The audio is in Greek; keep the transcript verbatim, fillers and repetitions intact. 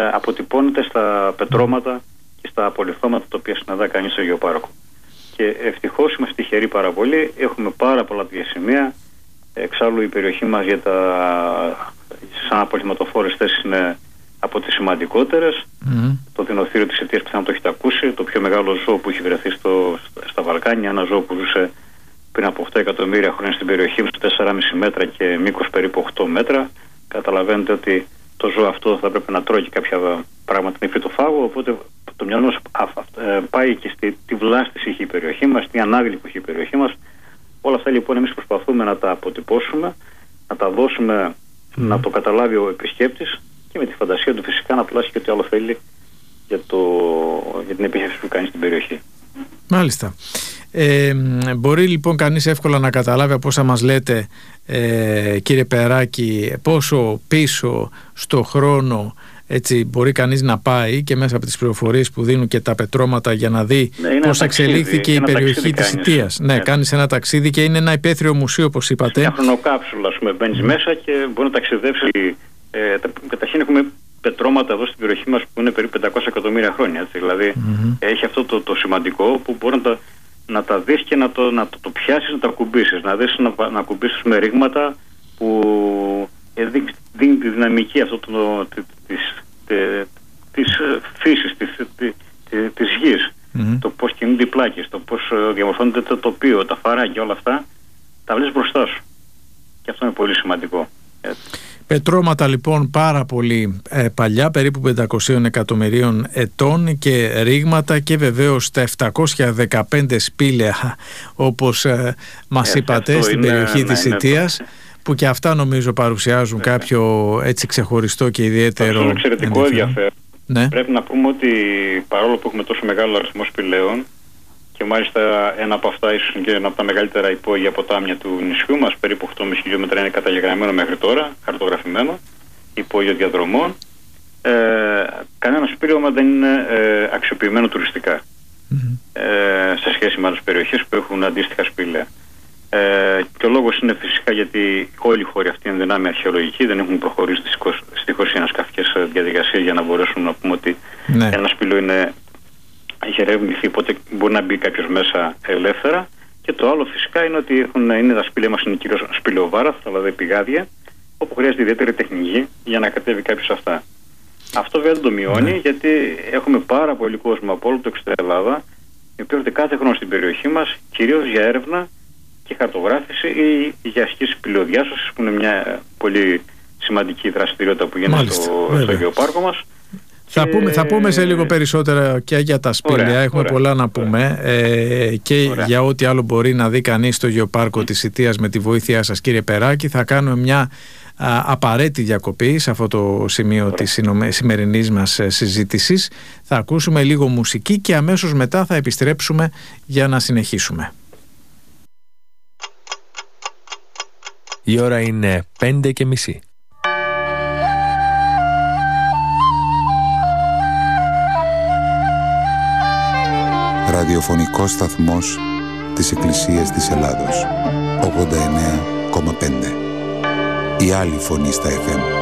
αποτυπώνεται στα πετρώματα και στα απολιθώματα τα οποία συναντά κανείς στο γεωπάρκο. Και ευτυχώς είμαστε τυχεροί πάρα πολύ. Έχουμε πάρα πολλά διασημεία. Εξάλλου η περιοχή μας για τα σαν απολυθματοφόρες θέσεις είναι από τις σημαντικότερες. Mm-hmm. Το δεινοτήριο της Σιτίας πιθανόν το έχετε ακούσει. Το πιο μεγάλο ζώο που έχει βρεθεί στο, στα Βαλκάνια. Ένα ζώο που ζούσε πριν από οκτώ εκατομμύρια χρόνια στην περιοχή μας, τέσσερα κόμμα πέντε μέτρα και μήκος περίπου οκτώ μέτρα. Καταλαβαίνετε ότι το ζώο αυτό θα πρέπει να τρώει και κάποια πράγματα την υφρυτοφάγο. Οπότε το μυαλό μας πάει και στη τη βλάστηση έχει η περιοχή μας, την ανάγλυφη που έχει η περιοχή μας. Όλα αυτά λοιπόν εμείς προσπαθούμε να τα αποτυπώσουμε, να τα δώσουμε, mm. να το καταλάβει ο επισκέπτης και με τη φαντασία του φυσικά να πλάσει και ό,τι άλλο θέλει για, το, για την επιχείρηση που κάνει στην περιοχή. Μάλιστα. Ε, μπορεί λοιπόν κανείς εύκολα να καταλάβει από όσα μας λέτε, ε, κύριε Περάκη, πόσο πίσω στο χρόνο έτσι μπορεί κανείς να πάει και μέσα από τις πληροφορίες που δίνουν και τα πετρώματα για να δει ναι, πώς εξελίχθηκε η περιοχή της Σιτίας. Ναι, ναι, κάνεις ένα ταξίδι και είναι ένα υπαίθριο μουσείο, όπως είπατε. Μια χρονοκάψουλα, ας πούμε, μπαίνεις mm. μέσα και μπορεί να ταξιδέψει. Ε, καταρχήν έχουμε πετρώματα εδώ στην περιοχή μας που είναι περίπου πεντακόσια εκατομμύρια χρόνια. Έτσι, δηλαδή mm-hmm. έχει αυτό το, το σημαντικό που μπορεί να τα, να τα δεις και να το, να το, το πιάσεις, να τα ακουμπήσεις. Να δεις να, να ακουμπήσεις με ρήγματα που ε, δίνει τη δυναμική αυτό το, της, της φύσης, της, της, της γης. Mm-hmm. Το πώς κινούνται οι πλάκες, το πώς διαμορφώνεται το τοπίο, τα φαράγγια, όλα αυτά τα βλέπεις μπροστά σου. Και αυτό είναι πολύ σημαντικό. Έτσι. Πετρώματα λοιπόν πάρα πολύ ε, παλιά, περίπου πεντακόσια εκατομμυρίων ετών και ρήγματα και βεβαίως τα επτακόσια δεκαπέντε σπήλαια όπως ε, μας ε, είπατε στην είναι, περιοχή ναι, της Σιτίας, που και αυτά νομίζω παρουσιάζουν yeah. κάποιο έτσι ξεχωριστό και ιδιαίτερο. Αυτό είναι εξαιρετικό ενδιαφέρον. Ναι. Πρέπει να πούμε ότι παρόλο που έχουμε τόσο μεγάλο αριθμό σπηλαίων και μάλιστα ένα από αυτά ίσως και ένα από τα μεγαλύτερα υπόγεια ποτάμια του νησιού μας, περίπου οκτώ κόμμα πέντε χιλιόμετρα είναι καταγεγραμμένο μέχρι τώρα, χαρτογραφημένο, υπόγεια διαδρομών. Ε, κανένα σπήλαιο δεν είναι ε, αξιοποιημένο τουριστικά mm-hmm. ε, σε σχέση με άλλες περιοχές που έχουν αντίστοιχα σπήλαια. Ε, και ο λόγος είναι φυσικά γιατί όλοι οι χώροι αυτοί είναι δυνάμει αρχαιολογικοί, δεν έχουν προχωρήσει δυστυχώς οι ανασκαφικές διαδικασίες για να μπορέσουν να πούμε ότι ναι. ένα σπήλαιο είναι. Έχει ερευνηθεί, οπότε μπορεί να μπει κάποιος μέσα ελεύθερα. Και το άλλο φυσικά είναι ότι έχουν, είναι τα σπήλαια μας είναι κυρίως σπηλαιοβάραθρα, δηλαδή πηγάδια, όπου χρειάζεται ιδιαίτερη τεχνική για να κατέβει κάποιος αυτά. Αυτό βέβαια δεν το μειώνει, ναι. γιατί έχουμε πάρα πολύ κόσμο από όλο το εξωτερική Ελλάδα, οι οποίοι έρχονται κάθε χρόνο στην περιοχή μας, κυρίως για έρευνα και χαρτογράφηση ή για ασκήσεις σπηλαιοδιάσωσης, που είναι μια πολύ σημαντική δραστηριότητα που γίνεται στο, στο γεωπάρκο μας. Θα, και... πούμε, θα πούμε σε λίγο περισσότερα και για τα σπήλαια, ωραία, έχουμε ωραία, πολλά να πούμε ε, και ωραία. για ό,τι άλλο μπορεί να δει κανείς στο γεωπάρκο mm. της Σιτίας με τη βοήθειά σας, κύριε Περάκη. Θα κάνουμε μια α, απαραίτητη διακοπή σε αυτό το σημείο ωραία. της σημερινής μας συζήτησης. Θα ακούσουμε λίγο μουσική και αμέσως μετά θα επιστρέψουμε για να συνεχίσουμε. Η ώρα είναι πέντε και μισή. Ραδιοφωνικός σταθμός της Εκκλησίας της Ελλάδος ογδόντα εννέα κόμμα πέντε. Η άλλη φωνή στα εφ εμ.